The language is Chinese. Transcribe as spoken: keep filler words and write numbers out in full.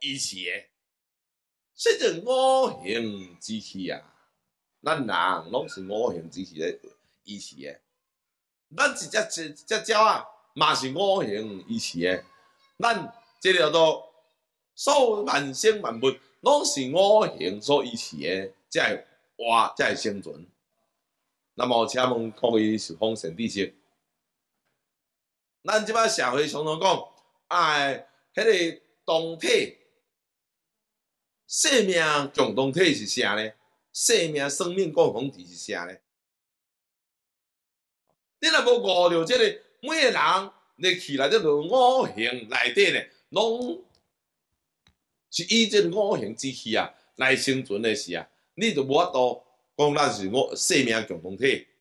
依次的。这就五行之气啊，咱人拢是五行之气咧依次的。咱一只一只鸟啊，嘛是五行依次的。咱这条做所有万生万物，拢是五行所依次的，才会活，才会生存。那么，请问各位是丰神知识？咱即摆社会常常讲，哎，迄、那个同体，生命共同体是啥呢？生命生命共同体是啥呢？你若无悟着即个，每个人咧起来，即个五行内底呢，拢是以即个五行之气啊来生存的时啊，你就无法度讲咱是我生命共同体。